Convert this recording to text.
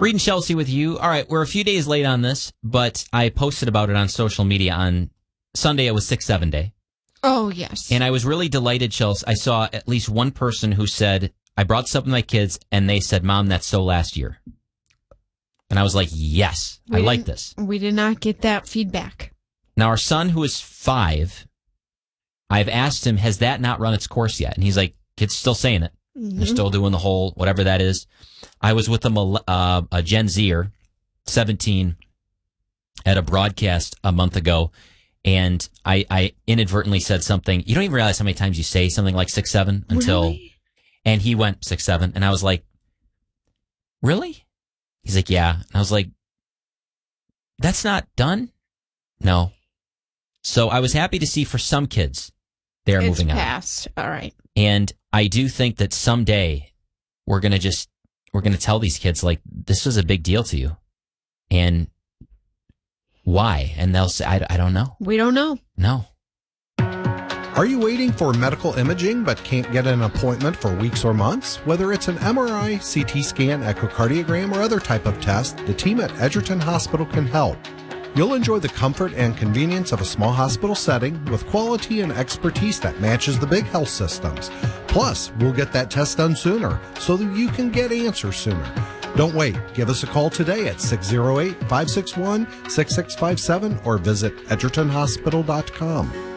Reed and Chelsea with you. All right, we're a few days late on this, but I posted about it on social media on Sunday. It was 6-7 day. Oh, yes. And I was really delighted, Chelsea. I saw at least one person who said, I brought this up with my kids, and they said, Mom, that's so last year. And I was like, yes, I like this. We did not get that feedback. Now, our son, who is 5, I've asked him, has that not run its course yet? And he's like, kid's still saying it. Mm-hmm. They're still doing the whole, whatever that is. I was with a Gen Zer, 17, at a broadcast a month ago, and I inadvertently said something. You don't even realize how many times you say something like 6-7 until, Really? And he went 6-7, and I was like, really? He's like, yeah. And I was like, that's not done? No. So I was happy to see for some kids, they're moving on. It's past. All right. And I do think that someday we're going to tell these kids, like, this was a big deal to you. And why? And they'll say, I don't know. We don't know. No. Are you waiting for medical imaging but can't get an appointment for weeks or months? Whether it's an MRI, CT scan, echocardiogram, or other type of test, the team at Edgerton Hospital can help. You'll enjoy the comfort and convenience of a small hospital setting with quality and expertise that matches the big health systems. Plus, we'll get that test done sooner so that you can get answers sooner. Don't wait. Give us a call today at 608-561-6657 or visit edgertonhospital.com.